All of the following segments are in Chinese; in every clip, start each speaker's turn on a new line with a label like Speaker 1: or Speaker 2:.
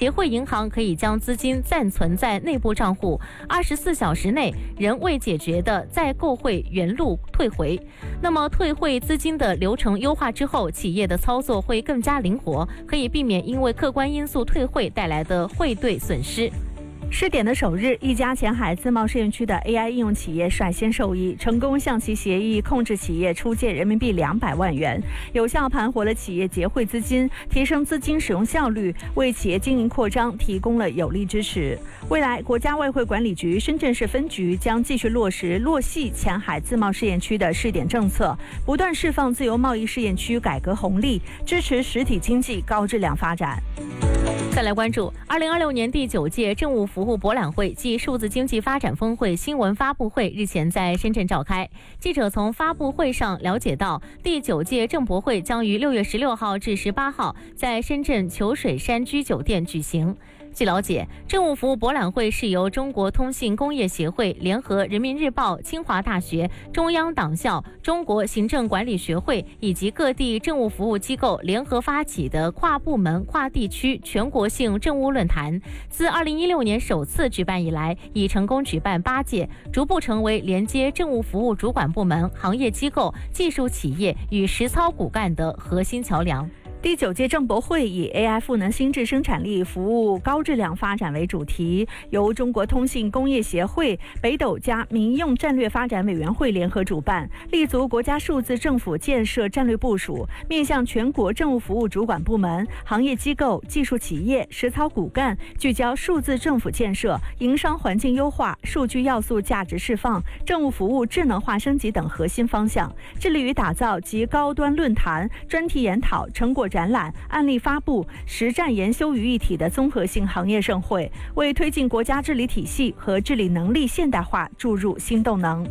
Speaker 1: 协会银行可以将资金暂存在内部账户，24小时内仍未解决的再购汇原路退回。那么退汇资金的流程优化之后，企业的操作会更加灵活，可以避免因为客观因素退汇带来的汇兑损失。
Speaker 2: 试点的首日，一家前海自贸试验区的 AI 应用企业率先受益，成功向其协议控制企业出借人民币200万元，有效盘活了企业结汇资金，提升资金使用效率，为企业经营扩张提供了有力支持。未来，国家外汇管理局深圳市分局将继续落实落细前海自贸试验区的试点政策，不断释放自由贸易试验区改革红利，支持实体经济高质量发展。
Speaker 1: 再来关注2026年第9届政务服务博览会暨数字经济发展峰会新闻发布会日前在深圳召开。记者从发布会上了解到，第9届政博会将于6月16号至18号在深圳虬水山居酒店举行。据了解，政务服务博览会是由中国通信工业协会联合人民日报、清华大学、中央党校、中国行政管理学会以及各地政务服务机构联合发起的跨部门、跨地区全国性政务论坛。自2016年首次举办以来，已成功举办8届，逐步成为连接政务服务主管部门、行业机构、技术企业与实操骨干的核心桥梁。
Speaker 2: 第9届政博会以 AI 赋能新质生产力、服务高质量发展为主题，由中国通信工业协会、北斗家民用战略发展委员会联合主办，立足国家数字政府建设战略部署，面向全国政务服务主管部门、行业机构、技术企业、实操骨干，聚焦数字政府建设、营商环境优化、数据要素价值释放、政务服务智能化升级等核心方向，致力于打造集高端论坛、专题研讨、成果展览、案例发布、实战研修于一体的综合性行业盛会，为推进国家治理体系和治理能力现代化注入新动能。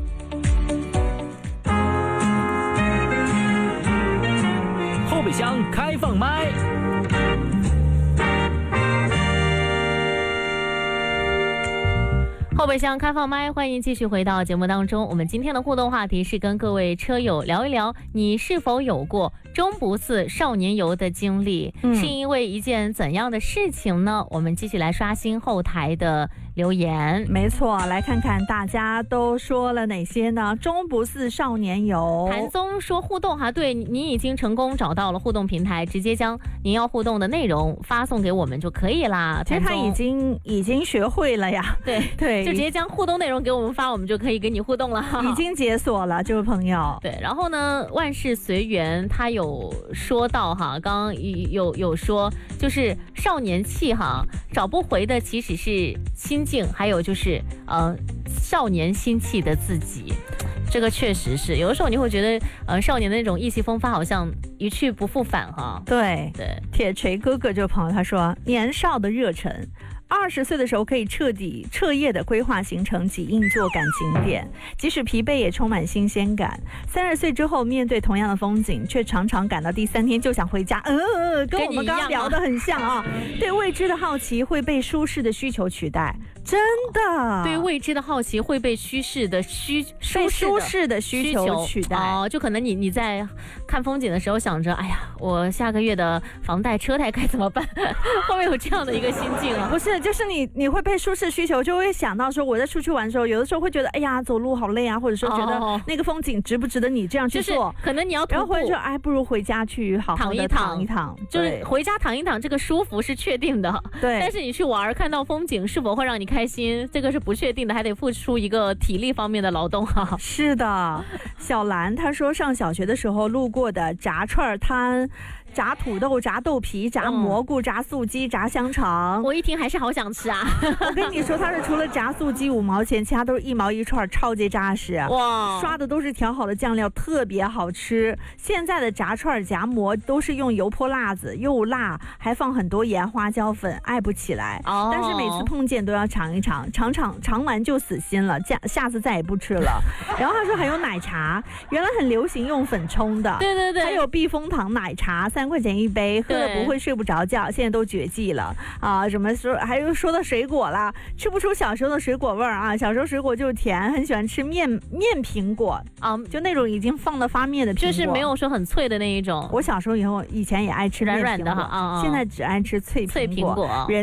Speaker 3: 后备箱开放麦。
Speaker 1: 后备箱开放麦，欢迎继续回到节目当中。我们今天的互动话题是跟各位车友聊一聊，你是否有过中不四少年游的经历，是因为一件怎样的事情呢？我们继续来刷新后台的留言。
Speaker 2: 没错，来看看大家都说了哪些呢？中不四少年游，
Speaker 1: 谭松说互动哈，对，你已经成功找到了互动平台，直接将您要互动的内容发送给我们就可以啦。
Speaker 2: 其实他已经学会了呀，
Speaker 1: 对，就直接将互动内容给我们发，我们就可以跟你互动了。
Speaker 2: 已经解锁了，这位朋友。
Speaker 1: 对，然后呢，万事随缘，他有说到哈，刚刚有说，就是少年气哈，找不回的其实是心境，还有就是少年心气的自己。这个确实是，有的时候你会觉得，少年的那种意气风发好像一去不复返哈。
Speaker 2: 对，铁锤哥哥这个朋友他说，年少的热忱。20岁的时候可以彻夜的规划行程及硬座赶景点，即使疲惫也充满新鲜感。30岁之后面对同样的风景，却常常赶到第3天就想回家。跟我们刚刚聊的很像啊。对未知的好奇会被舒适的需求取代，真的。
Speaker 1: 对未知的好奇会被舒适的需求取代。就可能你在看风景的时候想着，哎呀，我下个月的房贷车贷该怎么办？会不会有这样的一个心境啊？
Speaker 2: 不是，就是你会被舒适需求，就会想到说，我在出去玩的时候，有的时候会觉得，哎呀，走路好累啊，或者说觉得那个风景值不值得你这样去做？
Speaker 1: 就是可能你要徒步，
Speaker 2: 然后或者说，哎，不如回家去好好的躺一躺。
Speaker 1: 就是回家躺一躺，这个舒服是确定的，
Speaker 2: 对。
Speaker 1: 但是你去玩看到风景是否会让你开心，这个是不确定的，还得付出一个体力方面的劳动哈。
Speaker 2: 是的，小兰她说上小学的时候路过的炸串摊。炸土豆、炸豆皮、炸蘑菇、炸素鸡、炸香肠，
Speaker 1: 我一听还是好想吃啊！
Speaker 2: 我跟你说，它是除了炸素鸡5毛钱，其他都是1毛1串，超级扎实。哇，刷的都是调好的酱料，特别好吃。现在的炸串夹馍都是用油泼辣子，又辣，还放很多盐、花椒粉，爱不起来。但是每次碰见都要尝一尝，尝完就死心了，下次再也不吃了。然后他说还有奶茶，原来很流行用粉冲的，
Speaker 1: 对，
Speaker 2: 还有避风塘奶茶，3块钱1杯，喝了不会睡不着觉，现在都绝迹了啊！什么说还有说到水果啦，吃不出小时候的水果味儿啊！小时候水果就是甜，很喜欢吃面苹果啊，就那种已经放到发面的苹果，
Speaker 1: 就是没有说很脆的那一种。
Speaker 2: 我小时候以前也爱吃面
Speaker 1: 软软的哈，
Speaker 2: 现在只爱吃脆苹果。